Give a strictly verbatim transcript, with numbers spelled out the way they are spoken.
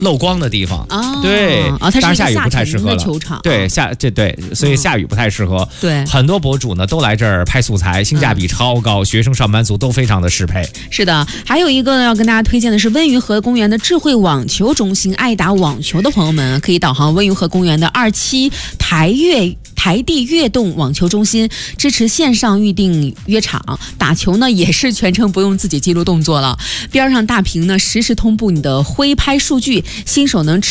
漏光的地方。 哦， 对， 啊、哦，它是当然下雨不太适合了。 球场， 对，下这对，所以下雨不太适合。 嗯、对， 很多博主呢都来这儿拍素材，性价比超高，嗯、学生、上班族都非常的适配。 是的，还有一个呢，要跟大家推荐的是温榆河公园的智慧网球中心，爱打网球的朋友们可以导航温榆河公园的二期台悦。台地悦动网球中心支持线上预定约场，打球呢也是全程不用自己记录动作了，边上大屏呢实时同步你的挥拍数据，新手能